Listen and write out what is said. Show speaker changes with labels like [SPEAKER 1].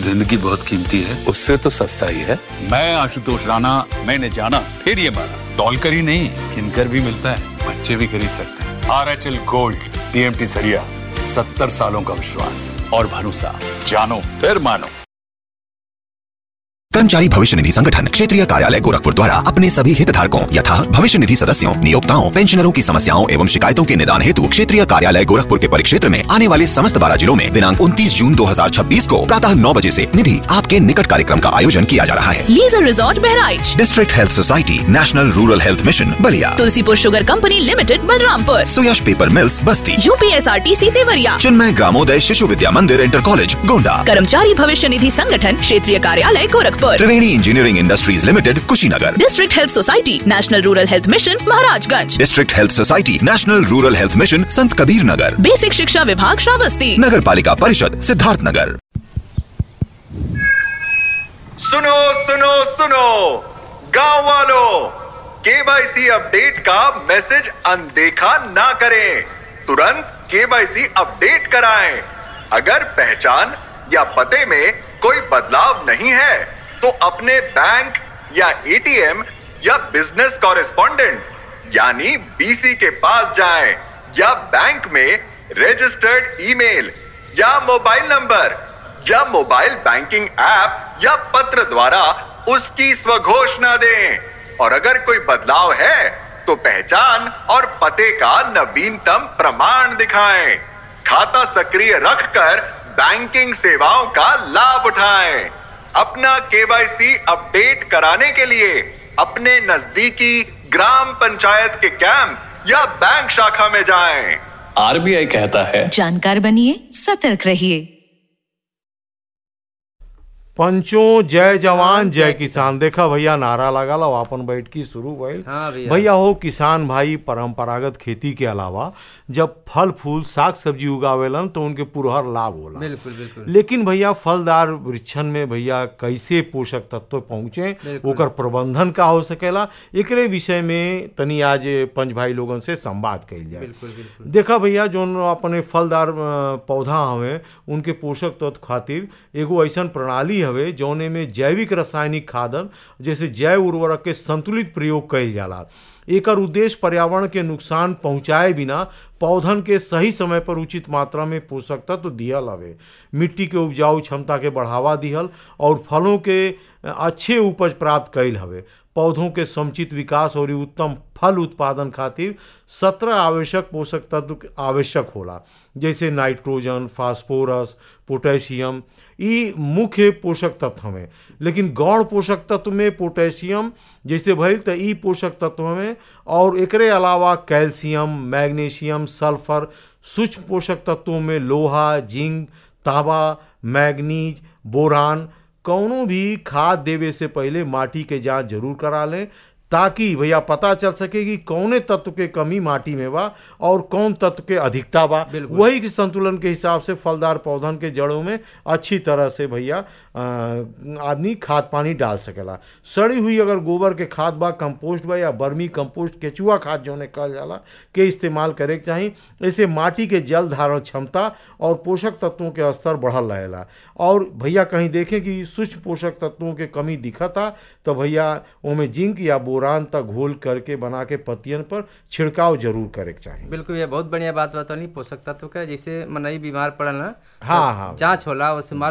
[SPEAKER 1] जिंदगी बहुत कीमती है, उससे तो सस्ता ही है।
[SPEAKER 2] मैं आशुतोष राणा, मैंने जाना फिर ये माना, दौलकर ही नहीं किनकर भी मिलता है, बच्चे भी खरीद सकते हैं। आरएचएल गोल्ड, टीएमटी सरिया, 70 सालों का विश्वास और भरोसा, जानो फिर मानो।
[SPEAKER 3] कर्मचारी भविष्य निधि संगठन क्षेत्रीय कार्यालय गोरखपुर द्वारा अपने सभी हितधारकों यथा भविष्य निधि सदस्यों, नियोक्ताओं, पेंशनरों की समस्याओं एवं शिकायतों के निदान हेतु क्षेत्रीय कार्यालय गोरखपुर के परिक्षेत्र में आने वाले समस्त 12 जिलों में दिनांक 29 जून 2026 को प्रातः 9 बजे से निधि आपके निकट कार्यक्रम का आयोजन किया जा रहा है।
[SPEAKER 4] Leisure resort Bahraich,
[SPEAKER 3] district health society, national rural health mission बलिया,
[SPEAKER 4] Tulsipur sugar company limited Balrampur,
[SPEAKER 3] सुयश पेपर मिल्स बस्ती,
[SPEAKER 4] यूपीएसआरटीसी देवरिया,
[SPEAKER 3] चिन्मय ग्रामोदय शिशु विद्या मंदिर इंटर कॉलेज गोंडा,
[SPEAKER 4] कर्मचारी भविष्य निधि संगठन क्षेत्रीय कार्यालय गोरखपुर,
[SPEAKER 3] त्रिवेणी engineering industries limited Kushinagar,
[SPEAKER 4] district health society national rural health mission Maharajganj,
[SPEAKER 3] district health society national rural health mission संत Kabir Nagar,
[SPEAKER 4] basic शिक्षा विभाग श्रावस्ती,
[SPEAKER 3] नगर पालिका परिषद सिद्धार्थ नगर।
[SPEAKER 5] सुनो सुनो सुनो गांव वालों, केवाईसी अपडेट का मैसेज अनदेखा ना करें, तुरंत केवाईसी अपडेट कराएं। अगर पहचान या पते में कोई बदलाव नहीं है तो अपने बैंक या एटीएम या बिजनेस कॉरेस्पॉन्डेंट यानी बीसी के पास जाएं या बैंक में रजिस्टर्ड ईमेल या मोबाइल नंबर या मोबाइल बैंकिंग ऐप या पत्र द्वारा उसकी स्वघोषणा दें। और अगर कोई बदलाव है तो पहचान और पते का नवीनतम प्रमाण दिखाएं। खाता सक्रिय रखकर बैंकिंग सेवाओं का लाभ उठाएं। अपना केवाईसी अपडेट कराने के लिए अपने नजदीकी ग्राम पंचायत के कैंप या बैंक शाखा में जाएं।
[SPEAKER 2] आरबीआई कहता है,
[SPEAKER 4] जानकार बनिए, सतर्क रहिए।
[SPEAKER 6] पंचों जय जवान जय किसान। देखा भैया नारा लगा लो, अपन बैठ की शुरू भइल।
[SPEAKER 7] हाँ
[SPEAKER 6] भैया हो किसान भाई परंपरागत खेती के अलावा जब फल फूल साग सब्जी उगावेलन तो उनके पुरहर लाभ होला।
[SPEAKER 7] बिल्कुल बिल्कुल।
[SPEAKER 6] लेकिन भैया फलदार वृक्षन में भैया कैसे पोषक तत्व पहुँचे, ओकर प्रबंधन का हो सकेला, एकरे विषय में तनी आज पंच भाई लोगन से संवाद कइल जाए।
[SPEAKER 7] बिल्कुल बिल्कुल।
[SPEAKER 6] देखा भैया जोन अपने फलदार पौधा हवे उनके पोषक तत्व खातिर एगो ऐसन प्रणाली हवे जौने में जैविक रासायनिक खादन जैसे जैव उर्वरक के संतुलित प्रयोग कइल जाला। एकर उद्देश्य पर्यावरण के नुकसान पहुंचाए बिना पौधन के सही समय पर उचित मात्रा में पोषक तत्व दिहल हवे, मिट्टी के उपजाऊ क्षमता के बढ़ावा दिहल और फलों के अच्छे उपज प्राप्त कइल हवे। पौधों के समुचित विकास और उत्तम फल उत्पादन खातिर 17 आवश्यक पोषक तत्व आवश्यक होला, जैसे नाइट्रोजन, फास्फोरस, पोटेशियम, ये मुख्य पोषक तत्व हमें। लेकिन गौण पोषक तत्व में पोटेशियम जैसे भइल तो ई पोषक तत्व में, और एकरे अलावा कैल्शियम, मैग्नीशियम, सल्फर, सूक्ष्म पोषक तत्वों में लोहा, जिंक, तांबा, मैग्नीज, बोरान। कौनो भी खाद देवे से पहले माटी के जांच जरूर करा लें ताकि भैया पता चल सके कि कौने तत्व के कमी माटी में बा और कौन तत्व के अधिकता बा। वही के संतुलन के हिसाब से फलदार पौधन के जड़ों में अच्छी तरह से भैया आदमी खाद पानी डाल सकेला। सड़ी हुई अगर गोबर के खाद बा, कंपोस्ट बा या बर्मी कंपोस्ट, केचुआ खाद जोने कहल जाला के इस्तेमाल करे के चाही। ऐसे माटी के जल धारण क्षमता और पोषक तत्वों के स्तर बढ़ल रहेला। और भैया कहीं देखें कि सूक्ष्म पोषक तत्वों के कमी दिखता तो भैया उनमें जिंक या बोरान तक घोल करके बना के पत्तियन पर छिड़काव जरूर करे के चाही।
[SPEAKER 7] बिल्कुल, ये बहुत बढ़िया बात बतानी पोषक तत्व का। जैसे मनई बीमार पड़ल ना,
[SPEAKER 6] हाँ हाँ,
[SPEAKER 7] जांच होला, उससे